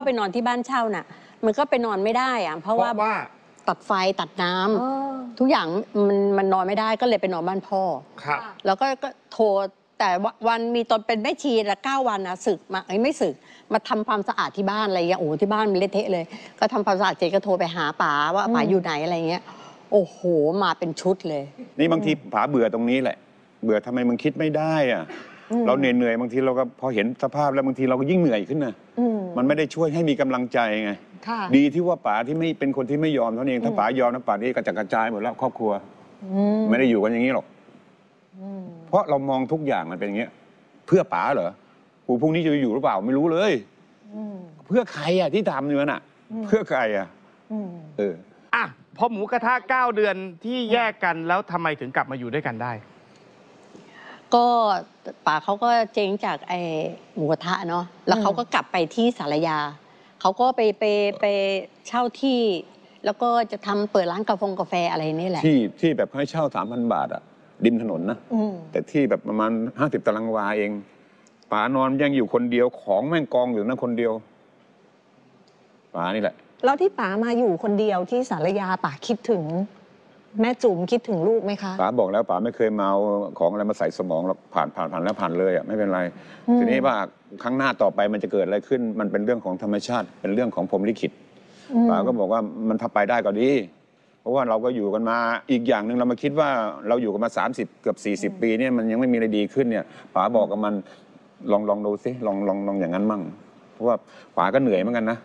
ไปนอนที่บ้านเช่าน่ะมันก็ไปนอนไม่ได้อะเพราะว่าตัดไฟตัดน้ำทุกอย่างมันนอนไม่ได้ก็เลยไปนอนบ้านพ่อครับแล้วก็โทรแต่วันมีตอนเป็นแม่ชีละ9 วันนะสึกมาไม่สึกมาทำความสะอาดที่บ้านอะไรอย่างเงี้ยโอ้ที่บ้านมันเละเทะเลยก็ทำความสะอาดเสร็จก็โทรไปหาป๋าว่าป๋าอยู่ไหนอะไรเงี้ยโอ้โหมาเป็นชุดเลยนี่บางทีป๋าเบื่อตรงนี้แหละเบื่อทำไมมึงคิดไม่ได้อะเราเหนื่อยบางทีเราก็พอเห็นสภาพแล้วบางทีเราก็ยิ่งเหนื่อยขึ้นนะมันไม่ได้ช่วยให้มีกำลังใจไงดีที่ว่าป๋าที่ไม่เป็นคนที่ไม่ยอมเท่านั้นเองถ้าป๋ายอมนะป๋านี่กระจัดกระจายหมดแล้วครอบครัวไม่ได้อยู่กันอย่างนี้หรอกเพราะเรามองทุกอย่างมันเป็นอย่างเงี้ยเพื่อป๋าเหรอกูพรุ่งนี้จะอยู่หรือเปล่าไม่รู้เลยเพื่อใครอ่ะที่ทำเนี่ยน่ะเพื่อใครอ่ะอ่ะพอหมูกระทะ9 เดือนที่แยกกันแล้วทำไมถึงกลับมาอยู่ด้วยกันได้ก็ป๋าเขาก็เจ๊งจากไอ้หมูกระทะเนาะแล้วเขาก็กลับไปที่สารยาเขาก็ไปเช่าที่แล้วก็จะเปิดร้านกาแฟอะไรนี่แหละที่แบบให้เช่า 3,000 บาทอะริมถนนนะแต่ที่แบบประมาณ50 ตารางวาเองป๋านอนยังอยู่คนเดียวของแม่งกองอยู่นั่นคนเดียวป๋านี่แหละแล้วที่ป๋ามาอยู่คนเดียวที่สารยาป๋าคิดถึงแม่จุ๋มคิดถึงลูกไหมคะป๋าบอกแล้วป๋าไม่เคยมาเอาของอะไรมาใส่สมองหรอกผ่านแล้วผ่านเลยอ่ะไม่เป็นไรทีนี้ว่าครั้งหน้าต่อไปมันจะเกิดอะไรขึ้นมันเป็นเรื่องของธรรมชาติเป็นเรื่องของพรหมลิขิตป๋าก็บอกว่ามันถ้าไปได้ก็ดีเพราะว่าเราก็อยู่กันมาอีกอย่างหนึ่งเรามาคิดว่าเราอยู่กันมา30 เกือบ40 ปีเนี่ยมันยังไม่มีอะไรดีขึ้นเนี่ยป๋าบอกกับมันลองดูสิลองอย่างนั้นมั่งเพราะว่าป๋าก็เหนื่อยเหมือนกันนะ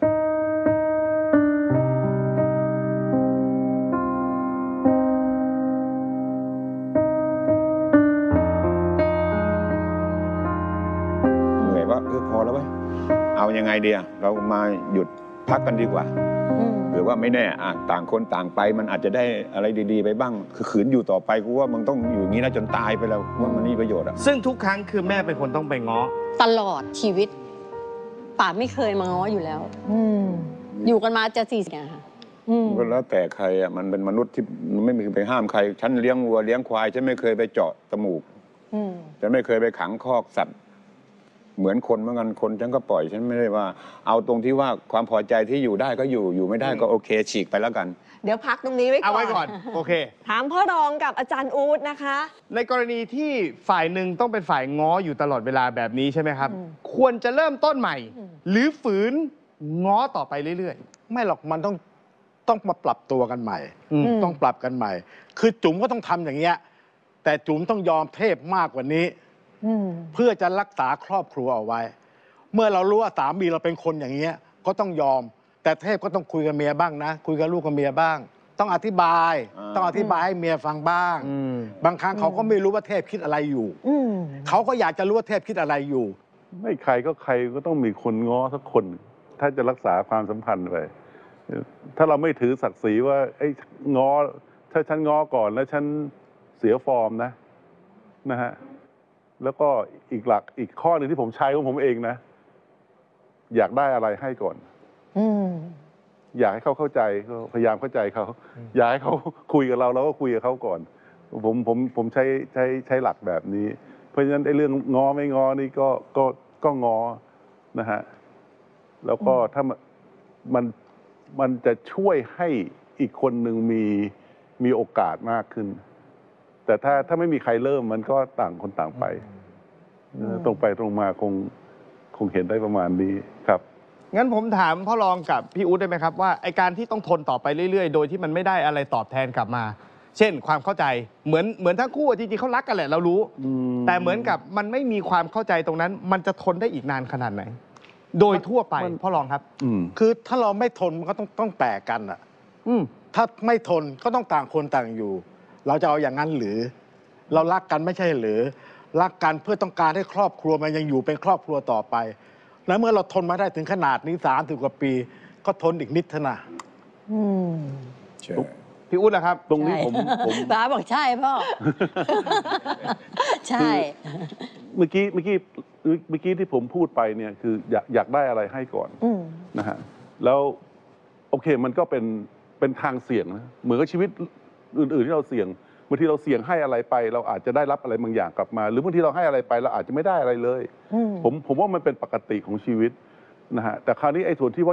พอแล้วเว้ยเอายังไงดีเรามาหยุดพักกันดีกว่าหรือว่าไม่แน่ต่างคนต่างไปมันอาจจะได้อะไรดีๆไปบ้างคือขืนอยู่ต่อไปกูว่ามึงต้องอยู่อย่างนี้นะจนตายไปแล้วว่ามันมีประโยชน์ซึ่งทุกครั้งคือแม่เป็นคนต้องไปง้อตลอดชีวิตป๋าไม่เคยมาง้ออยู่แล้วอยู่กันมาจะ40 ปีค่ะก็แล้วแต่ใครมันเป็นมนุษย์ที่ไม่มีไปห้ามใครฉันเลี้ยงวัวเลี้ยงควายฉันไม่เคยไปเจาะจมูกฉันไม่เคยไปขังคอกสัตว์เหมือนคนเหมือนกันคนฉันก็ปล่อยฉันไม่ได้ว่าเอาตรงที่ว่าความพอใจที่อยู่ได้ก็อยู่ไม่ได้ก็โอเคฉีกไปแล้วกันเดี๋ยวพักตรงนี้ไว้ก่อนเอาไว้ก่อนโอเคถามพ่อรองกับอาจารย์อู๊ดนะคะในกรณีที่ฝ่ายหนึ่งต้องเป็นฝ่ายง้ออยู่ตลอดเวลาแบบนี้ใช่ไหมครับควรจะเริ่มต้นใหม่หรือฝืนง้อต่อไปเรื่อยๆไม่หรอกมันต้องมาปรับตัวกันใหม่ต้องปรับกันใหม่คือจุ๋มก็ต้องทำอย่างเงี้ยแต่จุ๋มต้องยอมเทพมากกว่านี้เพื่อจะรักษาครอบครัวเอาไว้เมื่อเรารู้ว่าสามีเราเป็นคนอย่างเงี้ยก็ต้องยอมแต่เทพก็ต้องคุยกับเมียบ้างนะคุยกับลูกกับเมียบ้างต้องอธิบายให้เมียฟังบ้างบางครั้งเขาก็ไม่รู้ว่าเทพคิดอะไรอยู่เขาก็อยากจะรู้ว่าเทพคิดอะไรอยู่ไม่ใครก็ต้องมีคนง้อสักคนถ้าจะรักษาความสัมพันธ์ไปถ้าเราไม่ถือศักดิ์ศรีว่าไอ้ง้อถ้าฉันง้อก่อนแล้วฉันเสียฟอร์มนะฮะแล้วก็อีกข้อหนึ่งที่ผมใช้ของผมเองนะอยากได้อะไรให้ก่อนอยากให้เขาเข้าใจก็พยายามเข้าใจเขาอยากให้เขาคุยกับเราก็คุยกับเขาก่อนผมใช้หลักแบบนี้เพราะฉะนั้นไอ้เรื่องง้อไม่ง้อนี่ก็ง้อนะฮะแล้วก็ถ้ามันจะช่วยให้อีกคนหนึ่งมีโอกาสมากขึ้นแต่ถ้าไม่มีใครเริ่มมันก็ต่างคนต่างไปตรงไปตรงมาคงเห็นได้ประมาณนี้ครับงั้นผมถามพ่อรองกับพี่อุ๊ดได้ไหมครับว่าไอการที่ต้องทนต่อไปเรื่อยๆโดยที่มันไม่ได้อะไรตอบแทนกลับมาเช่นความเข้าใจเหมือนทั้งคู่จริงๆเขารักกันแหละเรารู้แต่เหมือนกับมันไม่มีความเข้าใจตรงนั้นมันจะทนได้อีกนานขนาดไหนโดยทั่วไปพ่อรองครับคือถ้าเราไม่ทนมันก็ต้องแตกกันอ่ะถ้าไม่ทนก็ต้องต่างคนต่างอยู่เราจะเอาอย่างนั้นหรือเรารักกันไม่ใช่หรือรักกันเพื่อต้องการให้ครอบครัวมันยังอยู่เป็นครอบครัวต่อไปแล้วเมื่อเราทนมาได้ถึงขนาดนี้30 กว่าปีก็ทนอีกนิดเถอะนะพี่อุ๊ดนะครับตรงนี้ผมป๋าบอกใช่พ่อใช่เมื่อกี้ที่ผมพูดไปเนี่ยคืออยากได้อะไรให้ก่อนนะฮะแล้วโอเคมันก็เป็นทางเสี่ยงนะเหมือนกับชีวิตอื่นๆที่เราเสี่ยงบางทีเราเสี่ยงให้อะไรไปเราอาจจะได้รับอะไรบางอย่างกลับมาหรือบางทีเราให้อะไรไปเราอาจจะไม่ได้อะไรเลยผมว่ามันเป็นปกติของชีวิตนะฮะแต่คราวนี้ไอ้ส่วนที่ว่า